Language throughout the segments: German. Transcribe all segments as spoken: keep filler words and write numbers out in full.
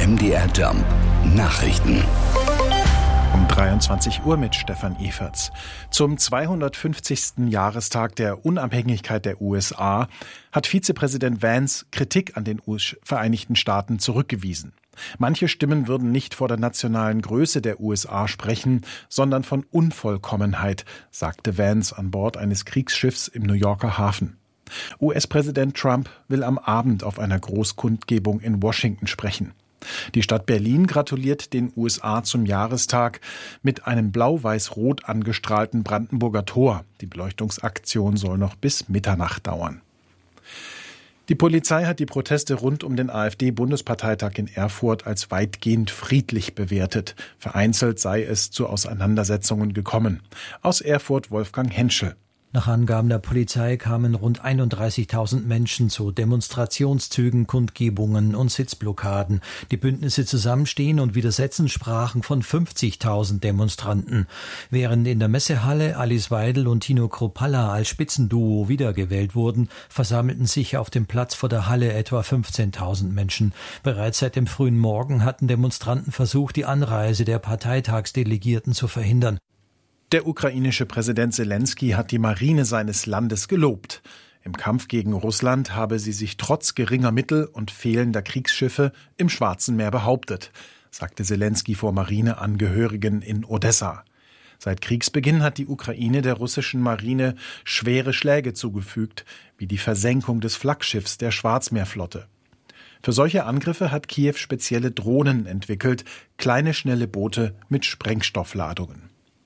M D R Jump Nachrichten. Um dreiundzwanzig Uhr mit Stefan Eferts. Zum zweihundertfünfzigsten Jahrestag der Unabhängigkeit der U S A hat Vizepräsident Vance Kritik an den Vereinigten Staaten zurückgewiesen. Manche Stimmen würden nicht vor der nationalen Größe der U S A sprechen, sondern von Unvollkommenheit, sagte Vance an Bord eines Kriegsschiffs im New Yorker Hafen. U S-Präsident Trump will am Abend auf einer Großkundgebung in Washington sprechen. Die Stadt Berlin gratuliert den U S A zum Jahrestag mit einem blau-weiß-rot angestrahlten Brandenburger Tor. Die Beleuchtungsaktion soll noch bis Mitternacht dauern. Die Polizei hat die Proteste rund um den AfD-Bundesparteitag in Erfurt als weitgehend friedlich bewertet. Vereinzelt sei es zu Auseinandersetzungen gekommen. Aus Erfurt Wolfgang Henschel. Nach Angaben der Polizei kamen rund einunddreißigtausend Menschen zu Demonstrationszügen, Kundgebungen und Sitzblockaden. Die Bündnisse Zusammenstehen und Widersetzen sprachen von fünfzigtausend Demonstranten. Während in der Messehalle Alice Weidel und Tino Kruppalla als Spitzenduo wiedergewählt wurden, versammelten sich auf dem Platz vor der Halle etwa fünfzehntausend Menschen. Bereits seit dem frühen Morgen hatten Demonstranten versucht, die Anreise der Parteitagsdelegierten zu verhindern. Der ukrainische Präsident Selenskyj hat die Marine seines Landes gelobt. Im Kampf gegen Russland habe sie sich trotz geringer Mittel und fehlender Kriegsschiffe im Schwarzen Meer behauptet, sagte Selenskyj vor Marineangehörigen in Odessa. Seit Kriegsbeginn hat die Ukraine der russischen Marine schwere Schläge zugefügt, wie die Versenkung des Flaggschiffs der Schwarzmeerflotte. Für solche Angriffe hat Kiew spezielle Drohnen entwickelt, kleine schnelle Boote mit Sprengstoffladungen.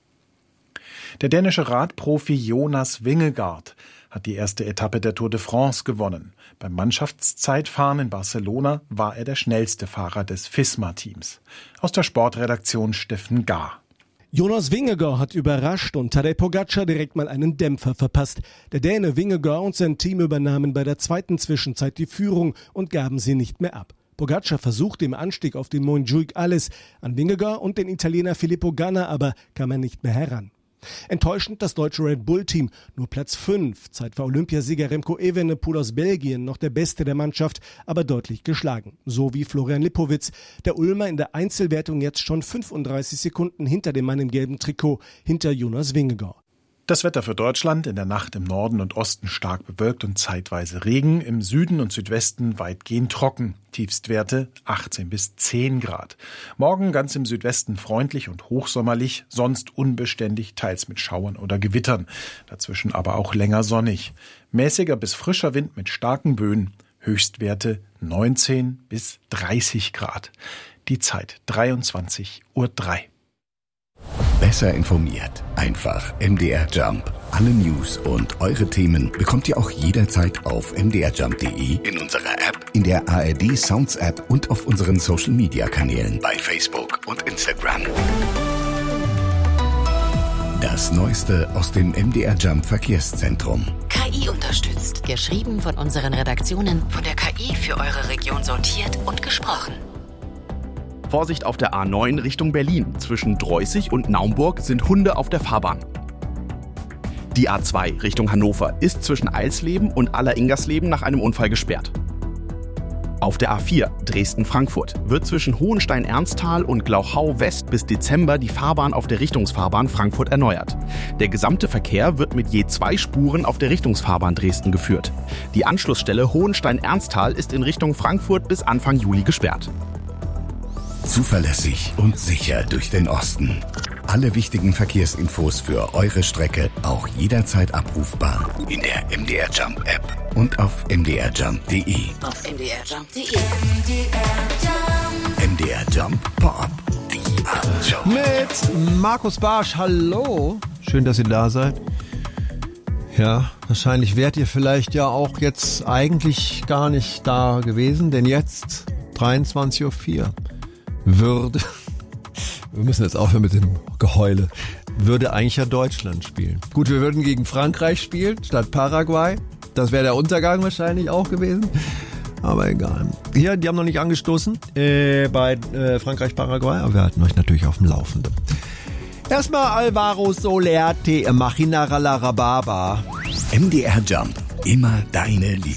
Der dänische Radprofi Jonas Vingegaard hat die erste Etappe der Tour de France gewonnen. Beim Mannschaftszeitfahren in Barcelona war er der schnellste Fahrer des Visma-Teams. Aus der Sportredaktion Steffen Gahr. Jonas Vingegaard hat überrascht und Tadej Pogačar direkt mal einen Dämpfer verpasst. Der Däne Vingegaard und sein Team übernahmen bei der zweiten Zwischenzeit die Führung und gaben sie nicht mehr ab. Pogačar versuchte im Anstieg auf den Montjuïc alles. An Vingegaard und den Italiener Filippo Ganna aber kam er nicht mehr heran. Enttäuschend das deutsche Red Bull-Team, nur Platz fünf. Zeit war Olympiasieger Remco Evenepoel aus Belgien, noch der Beste der Mannschaft, aber deutlich geschlagen. So wie Florian Lipowitz. Der Ulmer in der Einzelwertung jetzt schon fünfunddreißig Sekunden hinter dem Mann im gelben Trikot, hinter Jonas Vingegaard. Das Wetter für Deutschland: in der Nacht im Norden und Osten stark bewölkt und zeitweise Regen, im Süden und Südwesten weitgehend trocken. Tiefstwerte achtzehn bis zehn Grad. Morgen ganz im Südwesten freundlich und hochsommerlich, sonst unbeständig, teils mit Schauern oder Gewittern. Dazwischen aber auch länger sonnig. Mäßiger bis frischer Wind mit starken Böen. Höchstwerte neunzehn bis dreißig Grad. Die Zeit dreiundzwanzig Uhr drei. Besser informiert. Einfach M D R Jump. Alle News und eure Themen bekommt ihr auch jederzeit auf m d r jump punkt d e, in unserer App, in der A R D Sounds App und auf unseren Social Media Kanälen bei Facebook und Instagram. Das Neueste aus dem M D R Jump Verkehrszentrum. K I unterstützt. Geschrieben von unseren Redaktionen, von der K I für eure Region sortiert und gesprochen. Vorsicht auf der A neun Richtung Berlin. Zwischen Dreußig und Naumburg sind Hunde auf der Fahrbahn. Die A zwei Richtung Hannover ist zwischen Eilsleben und Aller-Ingersleben nach einem Unfall gesperrt. Auf der A vier Dresden-Frankfurt wird zwischen Hohenstein-Ernsthal und Glauchau West bis Dezember die Fahrbahn auf der Richtungsfahrbahn Frankfurt erneuert. Der gesamte Verkehr wird mit je zwei Spuren auf der Richtungsfahrbahn Dresden geführt. Die Anschlussstelle Hohenstein-Ernsthal ist in Richtung Frankfurt bis Anfang Juli gesperrt. Zuverlässig und sicher durch den Osten. Alle wichtigen Verkehrsinfos für eure Strecke auch jederzeit abrufbar in der M D R Jump App und auf m d r jump punkt d e. Auf m d r jump punkt d e. M D R Jump Pop. Die Abendshow. Mit Markus Barsch. Hallo. Schön, dass ihr da seid. Ja, wahrscheinlich wärt ihr vielleicht ja auch jetzt eigentlich gar nicht da gewesen, denn jetzt dreiundzwanzig Uhr vier würde, wir müssen jetzt aufhören mit dem Geheule, würde eigentlich ja Deutschland spielen. Gut, wir würden gegen Frankreich spielen, statt Paraguay. Das wäre der Untergang wahrscheinlich auch gewesen. Aber egal. Hier, die haben noch nicht angestoßen äh, bei äh, Frankreich-Paraguay, aber wir halten euch natürlich auf dem Laufenden. Erstmal Alvaro Soler, Te Machina Rababa. M D R Jump, immer deine Liebe.